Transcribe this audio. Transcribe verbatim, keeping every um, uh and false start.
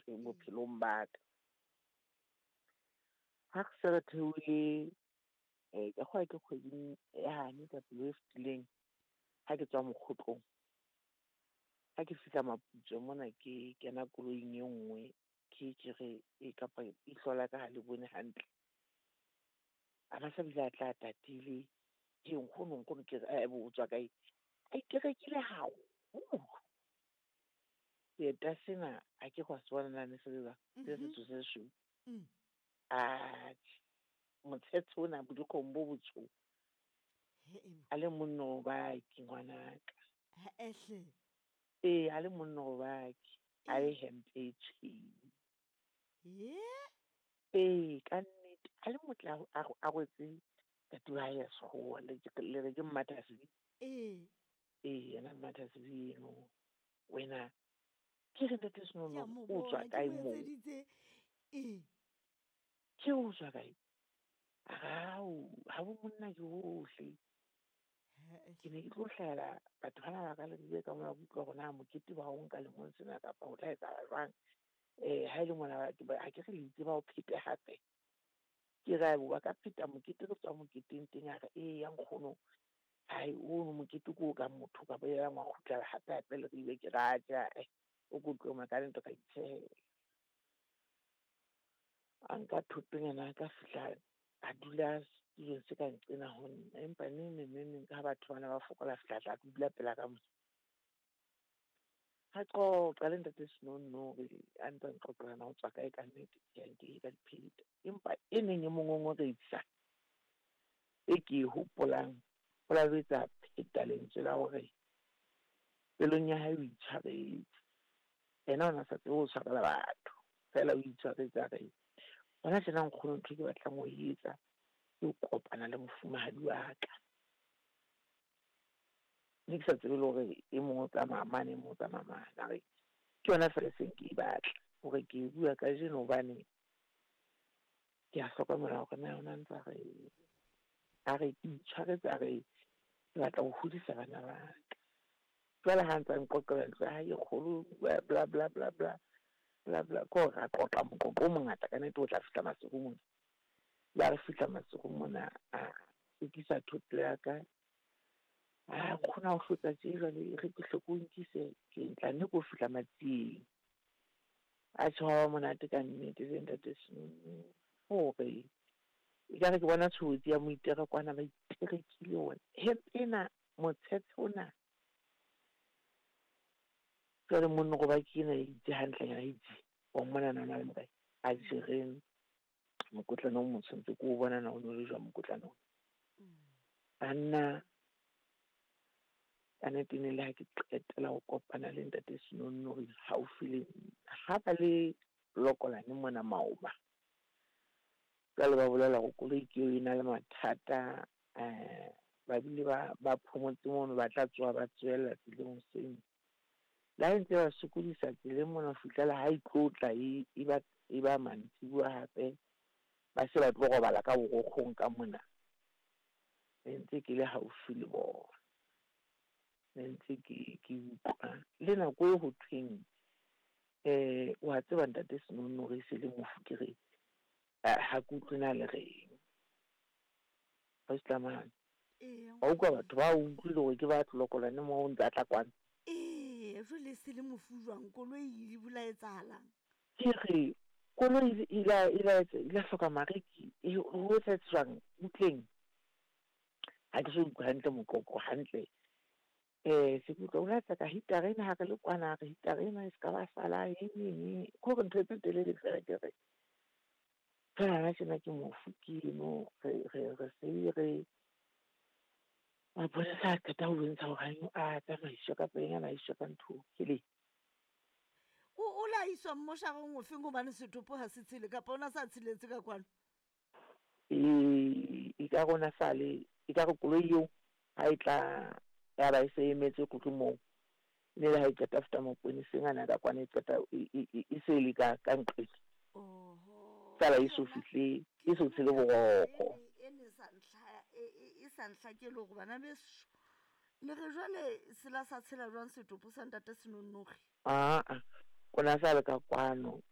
bophelong ba ka ha ke se re theohile eh ka go ke kgweding yane ka pelo e fetileng ha ke tswa mokgotlong ha ke fihla Maputso mona ke kena koloing e nngwe ke ke re e kapa e hlola ka ha le bone hantle a ba sa bila tla tatile ke nkgono nkgono ke a bo tswa kae ai ke rekile hao ke ta sena a ke go swana na ne se ba se se se shu a motsetso ona bo dikombo botso a le monno ba ke ngwanaka ehle eh a le monno ba ke a e hempetse ye eh ka nnete a le motla a go tse ka twa ya so le le re ke mmatasi eh eh yana mmatasi no wena ke re tete seno ya no mo o tswa bona ke kae mo mo etseditse eh ke o tswa kae Au, ha bo monna ke hohle. Ke ne ke tlo hlahela batho bana ba ka le bile ka mona utlwa gona mokete ba o nka le mo sena kapa o tla etsa jwang eh ha ile mona ke ba ke re itse ba o phete hape ke ra bo ba ka pheta mokete re tswa moketeng teng a re eh yang khono ai o mo mokete ko ka motho ka ba ya ngwa khutla hape hape le ile ke ra ja eh o go tlo ma ka nto ka itse anka thutungana ka fihla a dula dilo se ka ntsena ho nna empa ne ne ne ka batho bana ba fokola fihla tla dula pela ka mo ha tlo qaleng tete seno no re anta nqoqana o tswa kae ka nnete ke ke ka dipheta empa e neng e mongongorisa e ke hopolang hola betsa pheta lentswe la hore pelong ya hae o itshwaretse ena ona sa tseo tshwarela batho fela o itshwaretse re bona tsena nkgono ntho ke batlang ho etsa ke kopana le mofumahadi wa ka ne ke sa tsebe le hore e mongwe tsa mamane mo tsa mamana re ke yona fela se ke batla hore ke bua ka jeno bane ke a hlokomela hore na yona ntse re a re itshwaretse a re batla ho hodisa bana ba ka jwale ha ntse nqoqela ntse ha e kgolo bla bla bla bla bla bla ko ra qoqa moqoqo mongata ka nete o tla fihla masego mona la re fihla masego mona a ikisa thotlo ya ka a khona ho hlotsa tse jwale re ke hloko nkise ke tla ne go fihla matsieng a tswa monate ka nnete le ntate seno hore e ka re ke bona tshotsi ya moitera kwana ba iterekile ona he pena motshetso ona tsere monno go ba ke na itse hantle ya itse o mona na na le motho a direng mokotlana o motsentse ko bona na o le jwa mokotlana anna ane tine le ha ke qetela go kopana le ntate Senono re haufi le ha ba le lokolane mona Maoba ka le ba bolela go koloi ke ina le mathata eh ba bile ba ba phomotse mono ba tla tswa ba tswela tseleng seng la ntse ba sokodisa tseleng mona fitlela ha itlotla e ba e ba mantsi bua hape ba se ba tlo go bala ka bogokgong ka mona ntse ke le haufi le bona ntse ke ke utlwa le nako e ho tweng eh wa tseba ntate Senono re se le mofukere ha kutlwana le reng ba tsama eh o kwa batho ba utlwile gore ke ba tlokolane mo o ntse tla kwana eh re le se le mofujwang koloi di bolaetsahalang ke re koloi ila ila ila hloka mareki e ho tsetswang utleng ha ke so utlwa hantle mokoko hantle eh se kutlo una tsa ka hitarena ha ka le kwana re hitarena e ska ba sala e nini go re ntse tele le tsere ke re fela na tsena ke mofukile no re re re se re a bona sa ka ta o ntsha o ganyo a ta re isha ka penya na isha ka ntho ke le o o la iswa mmoshagong o feng go bane setopo ha se tshile ka pona sa tshiletse ka kwano e e ka gona sale e ka go koloi yo ha itla ya ba se emetse go tlomo le ha e tsata fta mo pone sengana ka kwana e tsata e se le ka ka nqe oho sala e so fihle e so tshele bogoko ene sa ntla e sa ntla ke le go bana beso le re jwale se la sa tshela jwang setopo sa ntate Senonogi a a kona sala ka kwano